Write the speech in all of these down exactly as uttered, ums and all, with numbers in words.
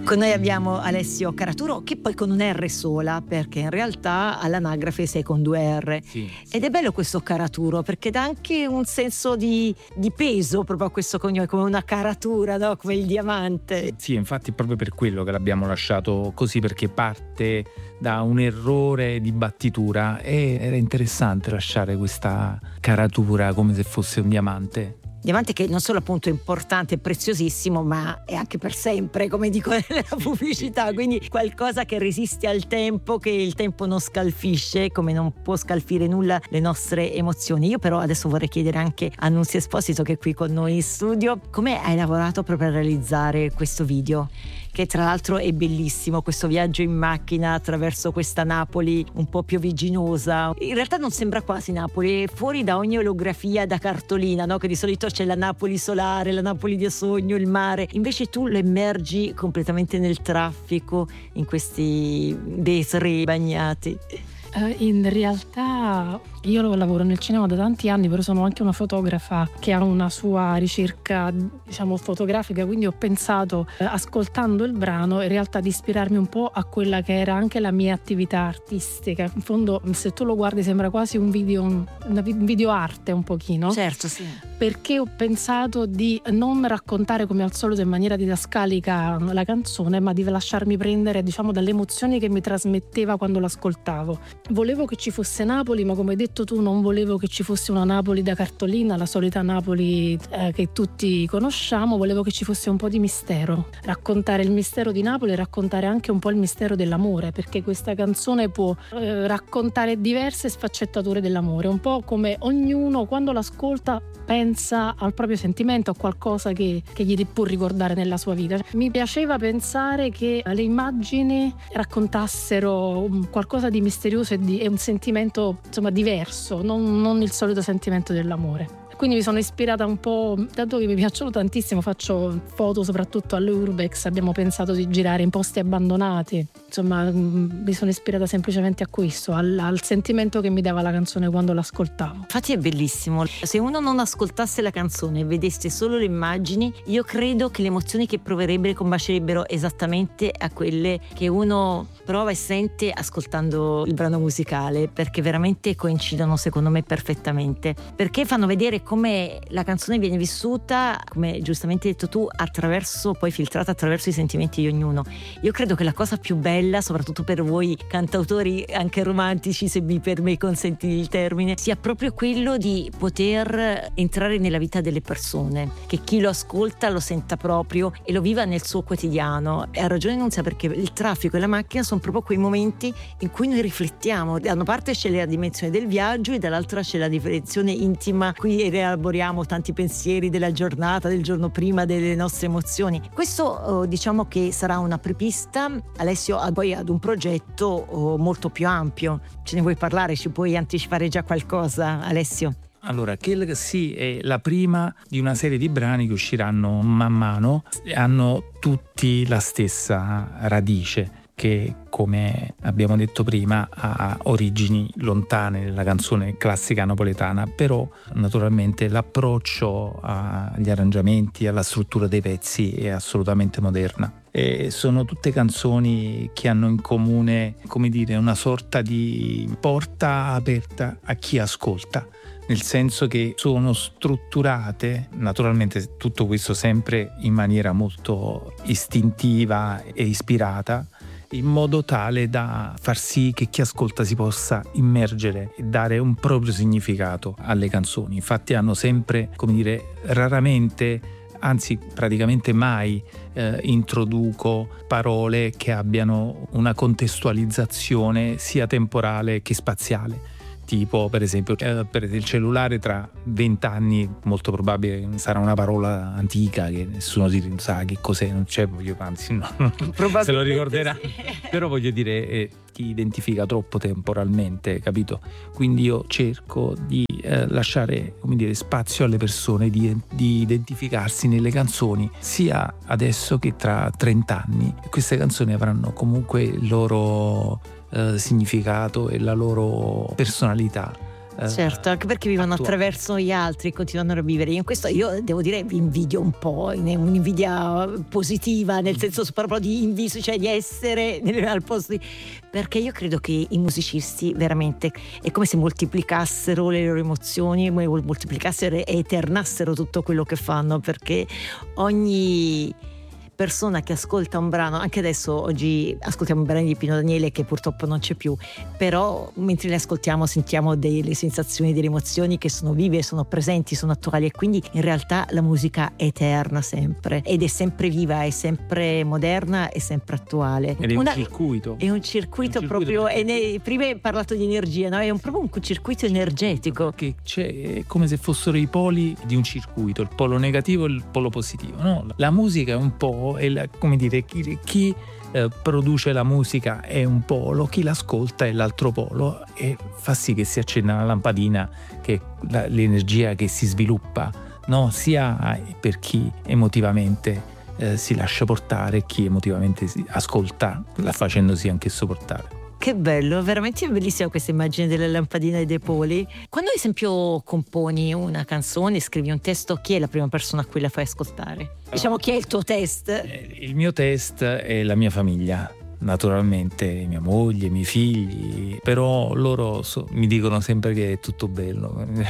Con noi abbiamo Alessio Caraturo, che poi con un R sola, perché in realtà all'anagrafe sei con due R. Sì, sì. Ed è bello questo Caraturo, perché dà anche un senso di, di peso proprio a questo cognome, come una caratura, no? Come il diamante. Sì, infatti è proprio per quello che l'abbiamo lasciato così, perché parte da un errore di battitura e era interessante lasciare questa caratura come se fosse un diamante. Diamante che non solo appunto è importante e preziosissimo, ma è anche per sempre, come dico nella pubblicità, quindi qualcosa che resiste al tempo, che il tempo non scalfisce, come non può scalfire nulla le nostre emozioni. Io però adesso vorrei chiedere anche a Nunzia Esposito, che è qui con noi in studio, come hai lavorato proprio a realizzare questo video, che tra l'altro è bellissimo, questo viaggio in macchina attraverso questa Napoli un po' piovigginosa. In realtà non sembra quasi Napoli, è fuori da ogni olografia da cartolina, no? Che di solito c'è la Napoli solare, la Napoli di sogno, il mare. Invece tu lo immergi completamente nel traffico, in questi vetri bagnati. Uh, in realtà io lavoro nel cinema da tanti anni, però sono anche una fotografa che ha una sua ricerca, diciamo, fotografica, quindi ho pensato, eh, ascoltando il brano, in realtà di ispirarmi un po' a quella che era anche la mia attività artistica. In fondo, se tu lo guardi, sembra quasi un video, una video arte un pochino. Certo, sì. Perché ho pensato di non raccontare come al solito in maniera didascalica la canzone, ma di lasciarmi prendere, diciamo, dalle emozioni che mi trasmetteva quando l'ascoltavo. Volevo che ci fosse Napoli, ma come hai detto tu, non volevo che ci fosse una Napoli da cartolina, la solita Napoli eh, che tutti conosciamo. Volevo che ci fosse un po' di mistero, raccontare il mistero di Napoli e raccontare anche un po' il mistero dell'amore, perché questa canzone può eh, raccontare diverse sfaccettature dell'amore, un po' come ognuno quando l'ascolta pensa al proprio sentimento, a qualcosa che, che gli può ricordare nella sua vita. Mi piaceva pensare che le immagini raccontassero qualcosa di misterioso e, di, e un sentimento, insomma, diverso, non, non il solito sentimento dell'amore. Quindi mi sono ispirata un po', dato che mi piacciono tantissimo, faccio foto soprattutto all'Urbex, abbiamo pensato di girare in posti abbandonati, insomma mi sono ispirata semplicemente a questo, al, al sentimento che mi dava la canzone quando l'ascoltavo. Infatti è bellissimo, se uno non ascoltasse la canzone e vedesse solo le immagini, io credo che le emozioni che proverebbe combacerebbero esattamente a quelle che uno prova e sente ascoltando il brano musicale, perché veramente coincidono secondo me perfettamente, perché fanno vedere come la canzone viene vissuta, come giustamente hai detto tu, attraverso, poi filtrata attraverso i sentimenti di ognuno. Io credo che la cosa più bella, soprattutto per voi cantautori anche romantici, se mi per me consenti il termine, sia proprio quello di poter entrare nella vita delle persone, che chi lo ascolta lo senta proprio e lo viva nel suo quotidiano. E ha ragione Nunzia, perché il traffico e la macchina sono proprio quei momenti in cui noi riflettiamo. Da una parte c'è la dimensione del viaggio e dall'altra c'è la dimensione intima, qui elaboriamo tanti pensieri della giornata, del giorno prima, delle nostre emozioni. Questo oh, diciamo che sarà una prepista, Alessio, poi ad un progetto oh, molto più ampio. Ce ne vuoi parlare? Ci puoi anticipare già qualcosa, Alessio? Allora, Kill sì è la prima di una serie di brani che usciranno man mano, hanno tutti la stessa radice, che, come abbiamo detto prima, ha origini lontane nella canzone classica napoletana, però naturalmente l'approccio agli arrangiamenti, alla struttura dei pezzi è assolutamente moderna. E sono tutte canzoni che hanno in comune, come dire, una sorta di porta aperta a chi ascolta, nel senso che sono strutturate, naturalmente tutto questo sempre in maniera molto istintiva e ispirata, in modo tale da far sì che chi ascolta si possa immergere e dare un proprio significato alle canzoni. Infatti hanno sempre, come dire, raramente, anzi praticamente mai eh, introduco parole che abbiano una contestualizzazione sia temporale che spaziale. Tipo, per esempio, eh, per il cellulare tra vent'anni molto probabile sarà una parola antica che nessuno si sa che cos'è, non c'è, voglio, anzi no, se lo ricorderà, sì. Però voglio dire, eh, ti identifica troppo temporalmente, capito? Quindi io cerco di eh, lasciare, come dire, spazio alle persone di, di identificarsi nelle canzoni, sia adesso che tra trent'anni. Queste canzoni avranno comunque il loro Eh, significato e la loro personalità Certo, anche perché vivono attuale. attraverso gli altri, continuano a vivere. In questo io devo dire vi invidio un po', in- un'invidia positiva, nel senso proprio di inviso, cioè di essere nel- al posto di... Perché io credo che i musicisti veramente è come se moltiplicassero le loro emozioni, mol- moltiplicassero e eternassero tutto quello che fanno, perché ogni persona che ascolta un brano, anche adesso oggi ascoltiamo i brani di Pino Daniele che purtroppo non c'è più, però mentre li ascoltiamo sentiamo delle sensazioni, delle emozioni che sono vive, sono presenti, sono attuali, e quindi in realtà la musica è eterna sempre ed è sempre viva, è sempre moderna, è sempre attuale. Ed è un Una- circuito. è un circuito, Un circuito proprio, perché- e ne- prima hai parlato di energia, no? È un, proprio un circuito energetico. Che c'è, è come se fossero i poli di un circuito, il polo negativo e il polo positivo, no? La musica è un po', è la- come dire, chi, chi eh, produce la musica è un polo, chi l'ascolta è l'altro polo, e fa sì che si accenda una lampadina, che è la- l'energia che si sviluppa, no? Sia per chi emotivamente eh, si lascia portare, chi emotivamente si ascolta, la facendosi anch'esso portare. Che bello, veramente è bellissima questa immagine delle lampadine e dei poli. Quando ad esempio componi una canzone, scrivi un testo, chi è la prima persona a cui la fai ascoltare? Diciamo, chi è il tuo test? Eh, Il mio test è la mia famiglia, naturalmente mia moglie, i miei figli, però loro so- mi dicono sempre che è tutto bello. Non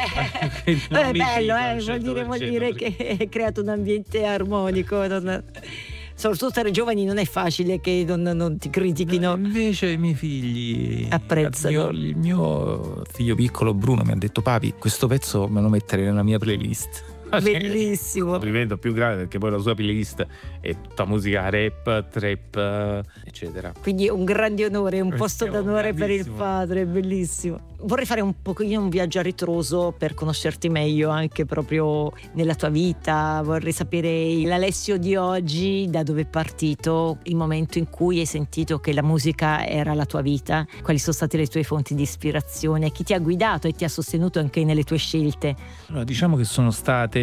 è mi bello, dicono, eh, vuol certo, dire, vuol certo, dire perché- che hai creato un ambiente armonico. non- Soprattutto tra i giovani non è facile che non, non ti critichino. Invece i miei figli Apprezzano. Il mio, il mio figlio piccolo Bruno mi ha detto: papi, questo pezzo me lo metterei nella mia playlist. Bellissimo. Complimento più grave, perché poi la sua playlist è tutta musica rap, trap, eh, eccetera. Quindi un grande onore, un posto Bellissimo, d'onore per il grandissimo. padre, bellissimo. Vorrei fare un pochino un viaggio a ritroso per conoscerti meglio anche proprio nella tua vita. Vorrei sapere l'Alessio di oggi, da dove è partito, il momento in cui hai sentito che la musica era la tua vita, quali sono state le tue fonti di ispirazione, chi ti ha guidato e ti ha sostenuto anche nelle tue scelte. Allora, diciamo che sono state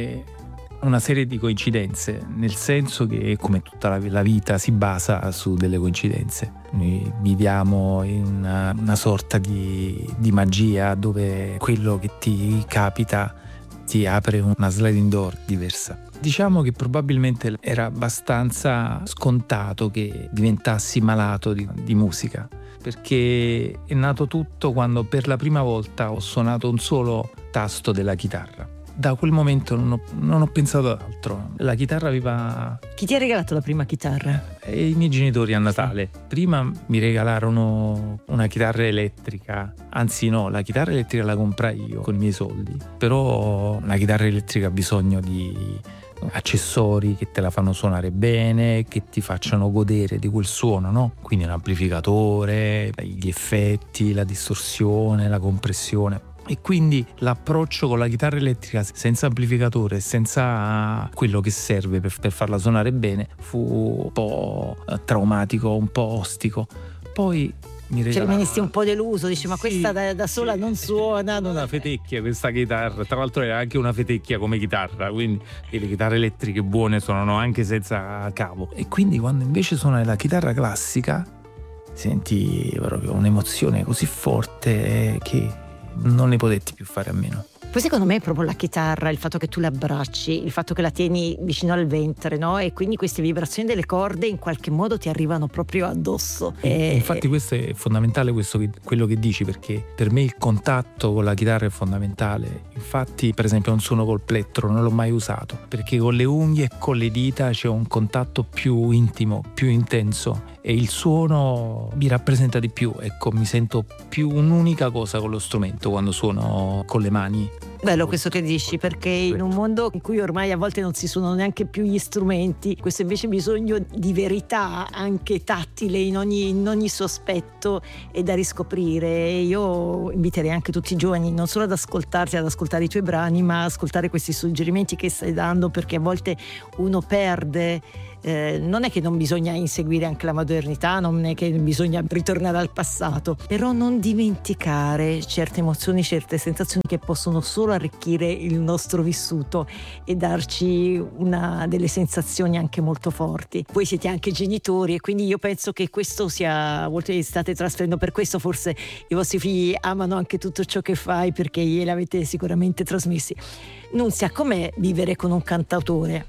una serie di coincidenze, nel senso che, come tutta la, la vita, si basa su delle coincidenze. Noi viviamo in una, una sorta di, di magia, dove quello che ti capita ti apre una sliding door diversa. Diciamo che probabilmente era abbastanza scontato che diventassi malato di, di musica, perché è nato tutto quando per la prima volta ho suonato un solo tasto della chitarra. Da quel momento non ho, non ho pensato ad altro. La chitarra aveva... Chi ti ha regalato la prima chitarra? E i miei genitori a Natale. Prima mi regalarono una chitarra elettrica. Anzi no, la chitarra elettrica la comprai io con i miei soldi. Però una chitarra elettrica ha bisogno di accessori che te la fanno suonare bene, che ti facciano godere di quel suono, no? Quindi un amplificatore, gli effetti, la distorsione, la compressione. E quindi l'approccio con la chitarra elettrica senza amplificatore, senza quello che serve per, per farla suonare bene, fu un po' traumatico, un po' ostico. Poi mi Cioè regalava... rimanisti un po' deluso, dici ma Sì, questa da, da sola sì, non sì. suona. Non... Una fetecchia questa chitarra, tra l'altro era anche una fetecchia come chitarra, quindi e le chitarre elettriche buone suonano anche senza cavo. E quindi quando invece suonai la chitarra classica senti proprio un'emozione così forte che non ne potetti più fare a meno. Poi secondo me è proprio la chitarra, il fatto che tu l'abbracci, il fatto che la tieni vicino al ventre, no? E quindi queste vibrazioni delle corde in qualche modo ti arrivano proprio addosso. E Infatti questo è fondamentale, questo che, quello che dici, perché per me il contatto con la chitarra è fondamentale. Infatti per esempio non suono col plettro, non l'ho mai usato, perché con le unghie e con le dita c'è un contatto più intimo, più intenso, e il suono mi rappresenta di più. Ecco, mi sento più un'unica cosa con lo strumento quando suono con le mani. bello questo che dici, perché in un mondo in cui ormai a volte non si suonano neanche più gli strumenti, questo invece bisogno di verità anche tattile in ogni, in ogni suo aspetto è da riscoprire. E io inviterei anche tutti i giovani non solo ad ascoltarti, ad ascoltare i tuoi brani, ma ascoltare questi suggerimenti che stai dando, perché a volte uno perde. Eh, non è che non bisogna inseguire anche la modernità, non è che bisogna ritornare al passato, però non dimenticare certe emozioni, certe sensazioni che possono solo solo arricchire il nostro vissuto e darci una delle sensazioni anche molto forti. Voi siete anche genitori e quindi io penso che questo sia, oltre che state trasferendo, per questo forse i vostri figli amano anche tutto ciò che fai, perché gliel'avete sicuramente trasmessi. Nunzia, com'è vivere con un cantautore?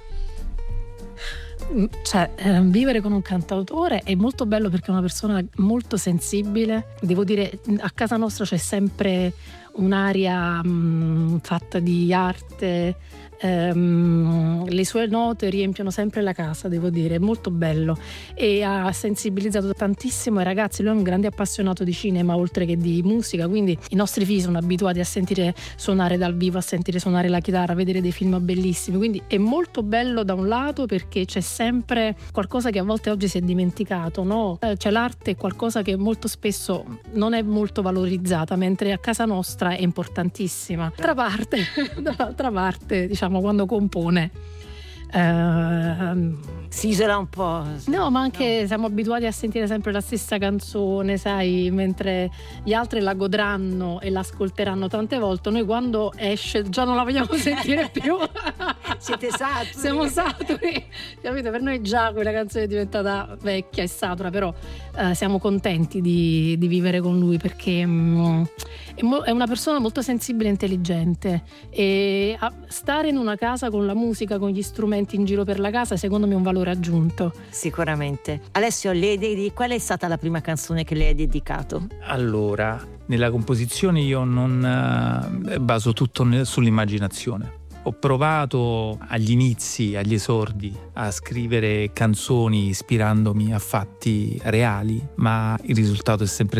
Cioè, eh, vivere con un cantautore è molto bello perché è una persona molto sensibile. Devo dire, a casa nostra c'è sempre un'aria mh, fatta di arte, ehm, le sue note riempiono sempre la casa, devo dire, è molto bello e ha sensibilizzato tantissimo i ragazzi. Lui è un grande appassionato di cinema oltre che di musica, quindi i nostri figli sono abituati a sentire suonare dal vivo, a sentire suonare la chitarra, a vedere dei film bellissimi, quindi è molto bello da un lato perché c'è sempre qualcosa che a volte oggi si è dimenticato, no? Cioè l'arte è qualcosa che molto spesso non è molto valorizzata, mentre a casa nostra è importantissima. D'altra parte, dall'altra parte, diciamo, quando compone Uh, si isola un po'. No, ma anche no. Siamo abituati a sentire sempre la stessa canzone, sai, mentre gli altri la godranno e l'ascolteranno tante volte, noi quando esce già non la vogliamo sentire più. Siete saturi. Siamo saturi, capito? Per noi già quella canzone è diventata vecchia e satura, però uh, siamo contenti di, di vivere con lui perché um, è, mo- è una persona molto sensibile e intelligente e a stare in una casa con la musica, con gli strumenti in giro per la casa, secondo me è un valore aggiunto. Sicuramente. Alessio, le dedi- qual è stata la prima canzone che lei ha dedicato? Allora, nella composizione io non uh, baso tutto nel, sull'immaginazione. Ho provato agli inizi, agli esordi, a scrivere canzoni ispirandomi a fatti reali, ma il risultato è sempre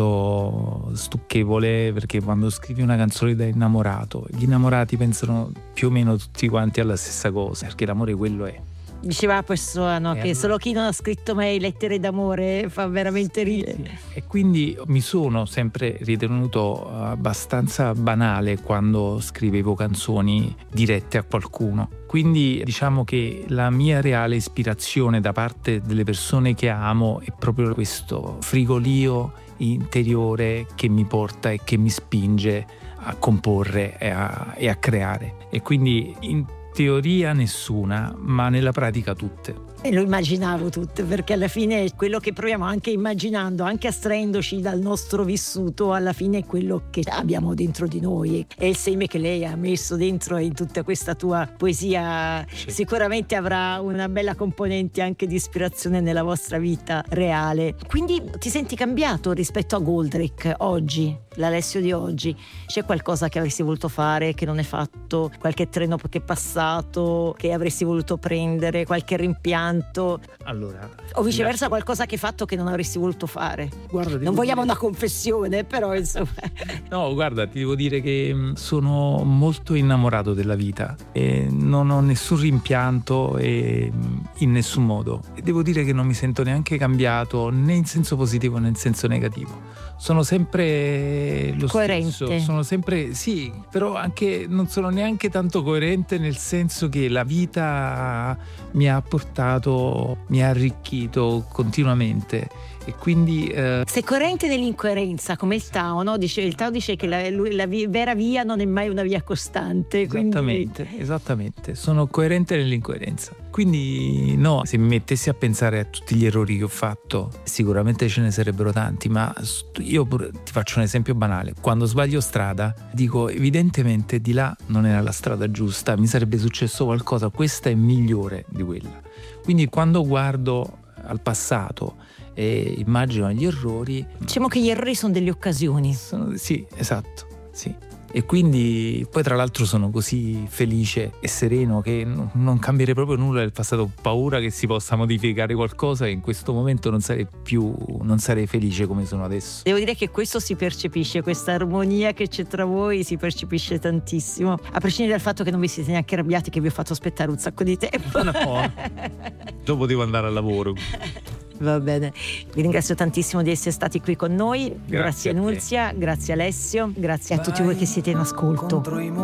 stato stucchevole, perché quando scrivi una canzone da innamorato, gli innamorati pensano più o meno tutti quanti alla stessa cosa, perché l'amore quello è. Diceva questo no, che allora... solo chi non ha scritto mai lettere d'amore fa veramente ridere. Sì, sì. E quindi mi sono sempre ritenuto abbastanza banale quando scrivevo canzoni dirette a qualcuno. Quindi diciamo che la mia reale ispirazione da parte delle persone che amo è proprio questo frigolio interiore che mi porta e che mi spinge a comporre e a, e a creare. E quindi in teoria nessuna, ma nella pratica tutte. E lo immaginavo tutte, perché alla fine quello che proviamo anche immaginando, anche astraendoci dal nostro vissuto, alla fine è quello che abbiamo dentro di noi. È il seme che lei ha messo dentro in tutta questa tua poesia. Sì. Sicuramente avrà una bella componente anche di ispirazione nella vostra vita reale. Quindi ti senti cambiato rispetto a Goldrake oggi, l'Alessio di oggi? C'è qualcosa che avresti voluto fare che non hai fatto? Qualche treno che è passato che avresti voluto prendere? Qualche rimpianto? Allora, o viceversa, qualcosa che hai fatto che non avresti voluto fare? Guarda, non vogliamo dire... una confessione, però insomma. No, guarda, ti devo dire che sono molto innamorato della vita e non ho nessun rimpianto e in nessun modo. E devo dire che non mi sento neanche cambiato né in senso positivo né in senso negativo. Sono sempre lo coerente. Stesso, sono sempre sì, però anche non sono neanche tanto coerente, nel senso che la vita mi ha portato, mi ha arricchito continuamente e quindi eh... sei coerente nell'incoerenza, come il Tao, no? Dice, il Tao dice che la, la vi, vera via non è mai una via costante. Esattamente, quindi... esattamente, sono coerente nell'incoerenza. Quindi no, se mi mettessi a pensare a tutti gli errori che ho fatto, sicuramente ce ne sarebbero tanti, ma io ti faccio un esempio banale. Quando sbaglio strada, dico evidentemente di là non era la strada giusta, mi sarebbe successo qualcosa, questa è migliore di quella. Quindi quando guardo al passato e immagino gli errori, diciamo che gli errori sono delle occasioni. Sono, sì, esatto, sì. E quindi poi tra l'altro sono così felice e sereno che non cambierei proprio nulla del passato. Ho paura che si possa modificare qualcosa e in questo momento non sarei più non sarei felice come sono adesso. Devo dire che questo si percepisce, questa armonia che c'è tra voi si percepisce tantissimo, a prescindere dal fatto che non vi siete neanche arrabbiati che vi ho fatto aspettare un sacco di tempo. No, dopo devo andare al lavoro. Va bene, vi ringrazio tantissimo di essere stati qui con noi. Grazie, grazie Nunzia, grazie Alessio, grazie a tutti voi che siete in ascolto.